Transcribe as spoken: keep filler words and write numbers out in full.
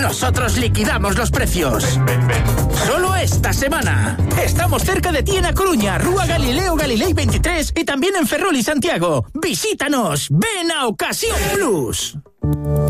nosotros liquidamos los precios. Ven, ven, ven. Solo esta semana. Estamos cerca de ti en A Coruña, Rúa Galileo Galilei veintitrés y también en Ferrol y Santiago. Visítanos. Ven a Ocasión Plus.